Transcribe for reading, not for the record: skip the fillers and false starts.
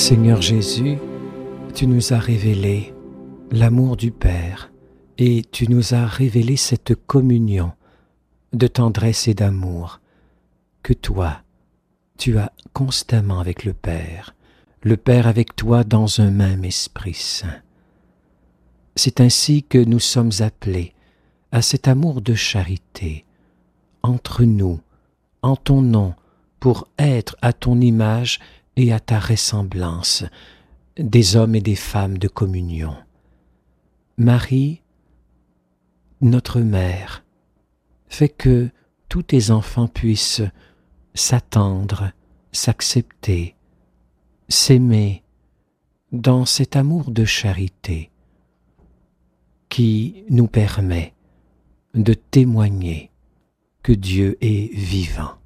Seigneur Jésus, tu nous as révélé l'amour du Père et tu nous as révélé cette communion de tendresse et d'amour que toi, tu as constamment avec le Père avec toi dans un même Esprit Saint. C'est ainsi que nous sommes appelés à cet amour de charité entre nous, en ton nom, pour être à ton image et à ta ressemblance, des hommes et des femmes de communion. Marie, notre mère, fait que tous tes enfants puissent s'attendre, s'accepter, s'aimer dans cet amour de charité qui nous permet de témoigner que Dieu est vivant.